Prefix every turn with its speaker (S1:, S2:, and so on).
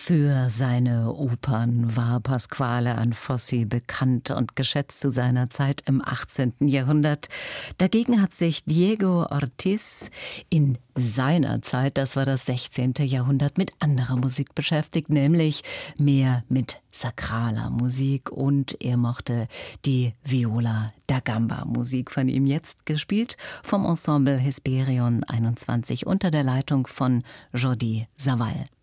S1: Für seine Opern war Pasquale Anfossi bekannt und geschätzt zu seiner Zeit im 18. Jahrhundert. Dagegen hat sich Diego Ortiz in seiner Zeit, das war das 16. Jahrhundert, mit anderer Musik beschäftigt, nämlich mehr mit sakraler Musik, und er mochte die Viola da Gamba Musik von ihm, jetzt gespielt vom Ensemble Hesperion 21 unter der Leitung von Jordi Savall.